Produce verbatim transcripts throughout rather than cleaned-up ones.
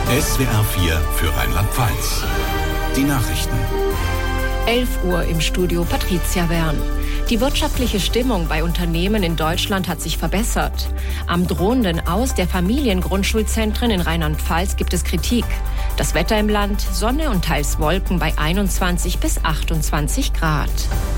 S W R vier für Rheinland-Pfalz. Die Nachrichten. elf Uhr im Studio Patricia Wern. Die wirtschaftliche Stimmung bei Unternehmen in Deutschland hat sich verbessert. Am drohenden Aus der Familiengrundschulzentren in Rheinland-Pfalz gibt es Kritik. Das Wetter im Land, Sonne und teils Wolken bei einundzwanzig bis achtundzwanzig Grad.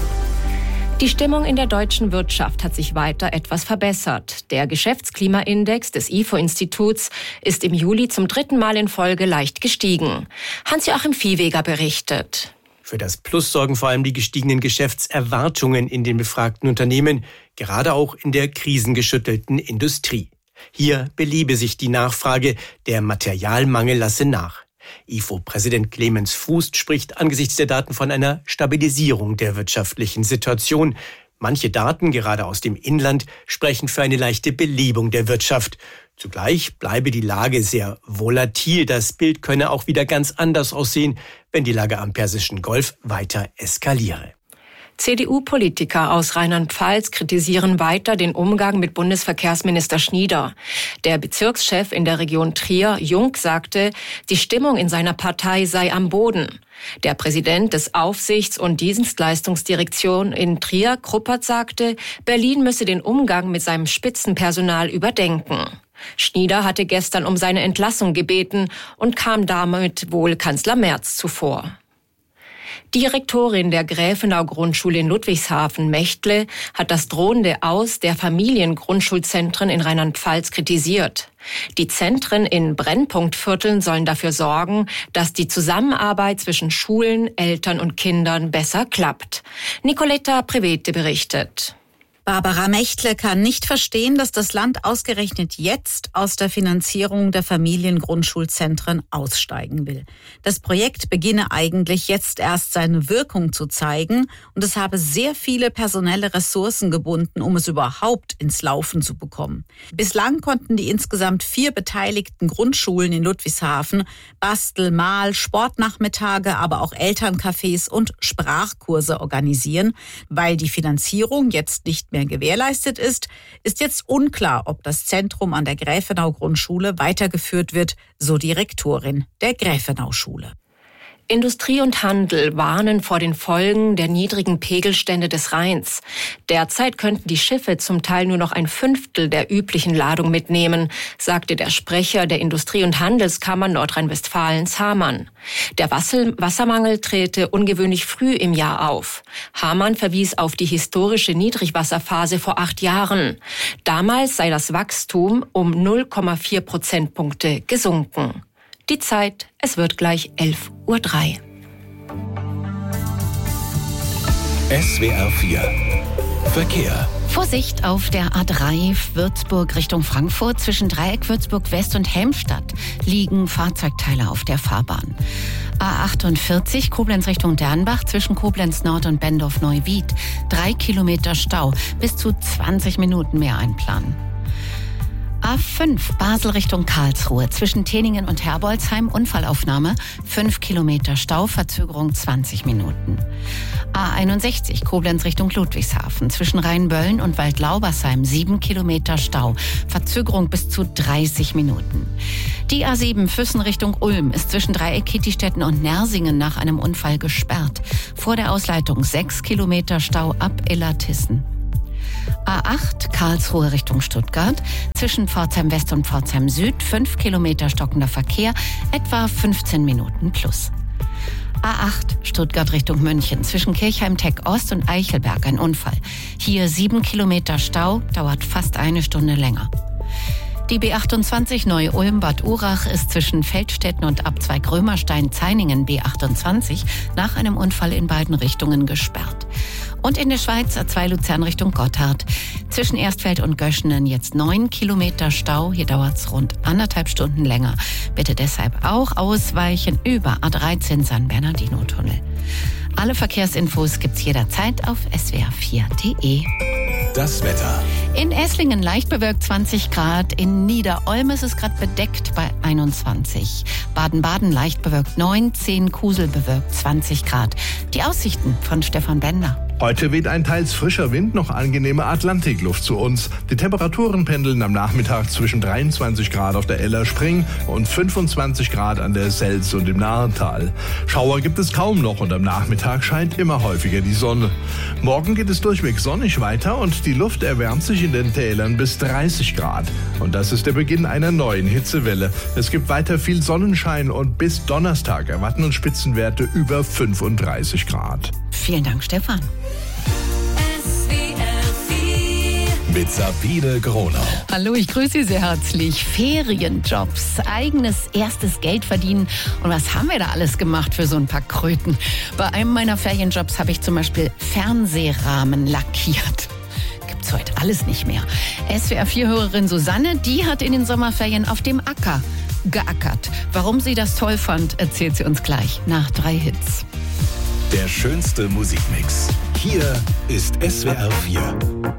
Die Stimmung in der deutschen Wirtschaft hat sich weiter etwas verbessert. Der Geschäftsklimaindex des I F O-Instituts ist im Juli zum dritten Mal in Folge leicht gestiegen. Hans-Joachim Viehweger berichtet. Für das Plus sorgen vor allem die gestiegenen Geschäftserwartungen in den befragten Unternehmen, gerade auch in der krisengeschüttelten Industrie. Hier belebe sich die Nachfrage, der Materialmangel lasse nach. I F O-Präsident Clemens Fußt spricht angesichts der Daten von einer Stabilisierung der wirtschaftlichen Situation. Manche Daten, gerade aus dem Inland, sprechen für eine leichte Belebung der Wirtschaft. Zugleich bleibe die Lage sehr volatil. Das Bild könne auch wieder ganz anders aussehen, wenn die Lage am Persischen Golf weiter eskaliere. C D U-Politiker aus Rheinland-Pfalz kritisieren weiter den Umgang mit Bundesverkehrsminister Schnieder. Der Bezirkschef in der Region Trier, Jung, sagte, die Stimmung in seiner Partei sei am Boden. Der Präsident des Aufsichts- und Dienstleistungsdirektion in Trier, Kruppert, sagte, Berlin müsse den Umgang mit seinem Spitzenpersonal überdenken. Schnieder hatte gestern um seine Entlassung gebeten und kam damit wohl Kanzler Merz zuvor. Die Rektorin der Gräfenau-Grundschule in Ludwigshafen, Mechtle, hat das drohende Aus der Familiengrundschulzentren in Rheinland-Pfalz kritisiert. Die Zentren in Brennpunktvierteln sollen dafür sorgen, dass die Zusammenarbeit zwischen Schulen, Eltern und Kindern besser klappt. Nicoletta Prevete berichtet. Barbara Mechtle kann nicht verstehen, dass das Land ausgerechnet jetzt aus der Finanzierung der Familiengrundschulzentren aussteigen will. Das Projekt beginne eigentlich jetzt erst seine Wirkung zu zeigen und es habe sehr viele personelle Ressourcen gebunden, um es überhaupt ins Laufen zu bekommen. Bislang konnten die insgesamt vier beteiligten Grundschulen in Ludwigshafen Bastel-, Mal-, Sportnachmittage, aber auch Elterncafés und Sprachkurse organisieren. Weil die Finanzierung jetzt nicht mehr gewährleistet ist, ist jetzt unklar, ob das Zentrum an der Gräfenau-Grundschule weitergeführt wird, so die Rektorin der Gräfenau-Schule. Industrie und Handel warnen vor den Folgen der niedrigen Pegelstände des Rheins. Derzeit könnten die Schiffe zum Teil nur noch ein Fünftel der üblichen Ladung mitnehmen, sagte der Sprecher der Industrie- und Handelskammer Nordrhein-Westfalens, Hamann. Der Wassermangel trete ungewöhnlich früh im Jahr auf. Hamann verwies auf die historische Niedrigwasserphase vor acht Jahren. Damals sei das Wachstum um null Komma vier Prozentpunkte gesunken. Die Zeit, es wird gleich elf Uhr drei. S W R vier Verkehr. Vorsicht auf der A drei Würzburg Richtung Frankfurt. Zwischen Dreieck Würzburg West und Helmstadt liegen Fahrzeugteile auf der Fahrbahn. A achtundvierzig Koblenz Richtung Dernbach zwischen Koblenz Nord und Bendorf-Neuwied. Drei Kilometer Stau, bis zu zwanzig Minuten mehr einplanen. A fünf Basel Richtung Karlsruhe zwischen Teningen und Herbolzheim Unfallaufnahme, fünf Kilometer Stau, Verzögerung zwanzig Minuten. A einundsechzig Koblenz Richtung Ludwigshafen zwischen Rheinböllen und Waldlaubersheim, sieben Kilometer Stau, Verzögerung bis zu dreißig Minuten. Die A sieben Füssen Richtung Ulm ist zwischen Dreieck Kietistetten und Nersingen nach einem Unfall gesperrt. Vor der Ausleitung sechs Kilometer Stau ab Illertissen. A acht Karlsruhe Richtung Stuttgart zwischen Pforzheim West und Pforzheim Süd, fünf Kilometer stockender Verkehr, etwa fünfzehn Minuten plus. A acht Stuttgart Richtung München zwischen Kirchheim-Teck Ost und Eichelberg ein Unfall. Hier sieben Kilometer Stau, dauert fast eine Stunde länger. Die B achtundzwanzig Neu-Ulm-Bad Urach ist zwischen Feldstetten und Abzweig Römerstein-Zeiningen B achtundzwanzig nach einem Unfall in beiden Richtungen gesperrt. Und in der Schweiz A zwei Luzern Richtung Gotthard. Zwischen Erstfeld und Göschenen jetzt neun Kilometer Stau. Hier dauert es rund anderthalb Stunden länger. Bitte deshalb auch ausweichen über A dreizehn San Bernardino-Tunnel. Alle Verkehrsinfos gibt's jederzeit auf S W R vier Punkt de. Das Wetter. In Esslingen leicht bewölkt zwanzig Grad, in Niederolm ist es gerade bedeckt bei einundzwanzig. Baden-Baden leicht bewölkt neunzehn, Kusel bewölkt zwanzig Grad. Die Aussichten von Stefan Bender. Heute weht ein teils frischer Wind, noch angenehme Atlantikluft zu uns. Die Temperaturen pendeln am Nachmittag zwischen dreiundzwanzig Grad auf der Eller Spring und fünfundzwanzig Grad an der Selz und im Nahental. Schauer gibt es kaum noch und am Nachmittag scheint immer häufiger die Sonne. Morgen geht es durchweg sonnig weiter und die Luft erwärmt sich in den Tälern bis dreißig Grad. Und das ist der Beginn einer neuen Hitzewelle. Es gibt weiter viel Sonnenschein und bis Donnerstag erwarten uns Spitzenwerte über fünfunddreißig Grad. Vielen Dank, Stefan. Mit Sabine Gronau. Hallo, ich grüße Sie sehr herzlich. Ferienjobs, eigenes erstes Geld verdienen. Und was haben wir da alles gemacht für so ein paar Kröten? Bei einem meiner Ferienjobs habe ich zum Beispiel Fernsehrahmen lackiert. Gibt's heute alles nicht mehr. S W R vier Hörerin Susanne, die hat in den Sommerferien auf dem Acker geackert. Warum sie das toll fand, erzählt sie uns gleich nach drei Hits. Der schönste Musikmix. Hier ist S W R vier.